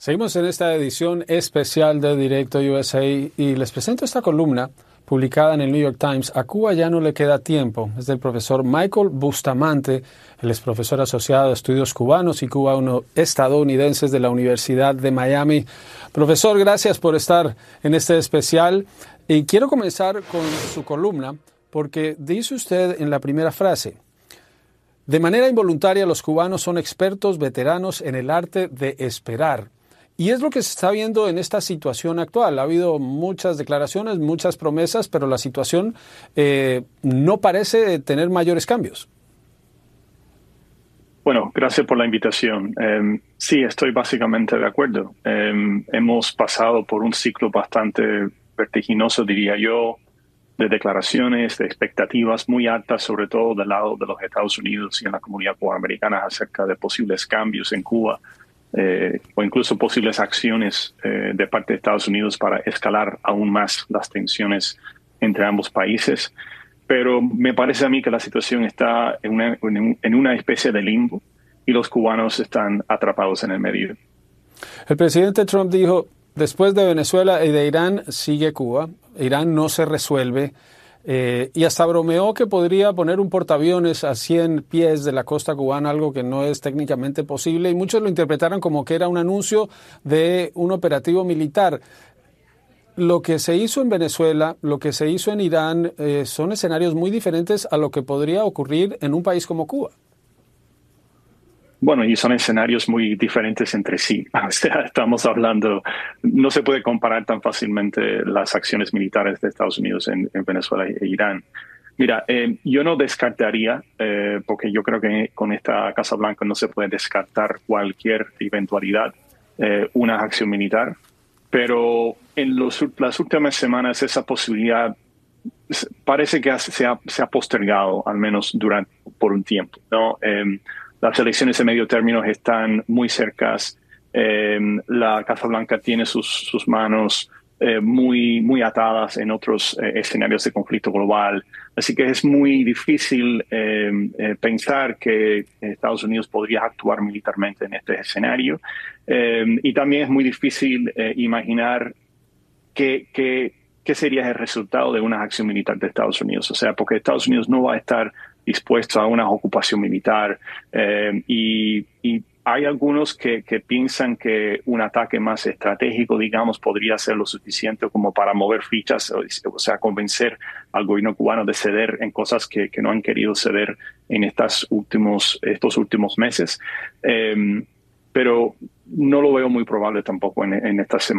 Seguimos en esta edición especial de Directo USA y les presento esta columna publicada en el New York Times. A Cuba ya no le queda tiempo. Es del profesor Michael Bustamante. Él es profesor asociado de estudios cubanos y cubano-estadounidenses de la Universidad de Miami. Profesor, gracias por estar en este especial. Y quiero comenzar con su columna porque dice usted en la primera frase: de manera involuntaria, los cubanos son expertos veteranos en el arte de esperar. Y es lo que se está viendo en esta situación actual. Ha habido muchas declaraciones, muchas promesas, pero la situación no parece tener mayores cambios. Bueno, gracias por la invitación. Sí, estoy básicamente de acuerdo. Hemos pasado por un ciclo bastante vertiginoso, diría yo, de declaraciones, de expectativas muy altas, sobre todo del lado de los Estados Unidos y en la comunidad cubanoamericana acerca de posibles cambios en Cuba. O incluso posibles acciones de parte de Estados Unidos para escalar aún más las tensiones entre ambos países. Pero me parece a mí que la situación está en una especie de limbo y los cubanos están atrapados en el medio. El presidente Trump dijo: después de Venezuela y de Irán sigue Cuba. Irán no se resuelve. Y hasta bromeó que podría poner un portaaviones a 100 pies de la costa cubana, algo que no es técnicamente posible, y muchos lo interpretaron como que era un anuncio de un operativo militar. Lo que se hizo en Venezuela, lo que se hizo en Irán, son escenarios muy diferentes a lo que podría ocurrir en un país como Cuba. Bueno, y son escenarios muy diferentes entre sí. O sea, estamos hablando, no se puede comparar tan fácilmente las acciones militares de Estados Unidos en Venezuela e Irán. Mira, yo no descartaría, porque yo creo que con esta Casa Blanca no se puede descartar cualquier eventualidad, una acción militar, pero en las últimas semanas esa posibilidad parece que se ha postergado, al menos por un tiempo, ¿no? Las elecciones de medio término están muy cercas. La Casa Blanca tiene sus manos muy atadas en otros escenarios de conflicto global. Así que es muy difícil pensar que Estados Unidos podría actuar militarmente en este escenario. Y también es muy difícil imaginar qué sería el resultado de una acción militar de Estados Unidos. O sea, porque Estados Unidos no va a estar dispuesto a una ocupación militar y hay algunos que piensan que un ataque más estratégico, digamos, podría ser lo suficiente como para mover fichas, o sea, convencer al gobierno cubano de ceder en cosas que no han querido ceder en estos últimos meses. Pero no lo veo muy probable tampoco en esta semana.